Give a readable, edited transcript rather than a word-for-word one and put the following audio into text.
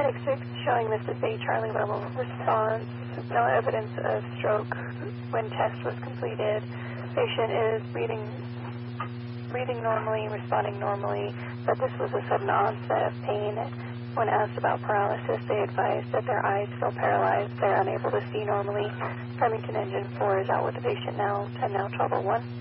Medic 6 showing this is a Charlie level response. No evidence of stroke when test was completed. Patient is breathing normally, responding normally, but this was a sudden onset of pain. When asked about paralysis, they advised that their eyes feel paralyzed. They're unable to see normally. Remington Engine 4 is out with the patient now, 10 now, 1201.